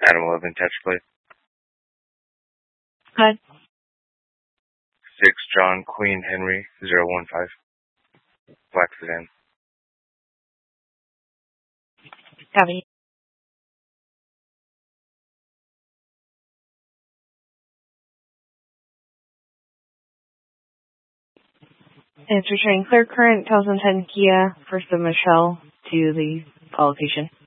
Adam 11, touch plate. Good. 6 John Queen Henry 015. Black sedan. Copy. It's returning clear current 2010 Kia, first of Michelle, to the call location.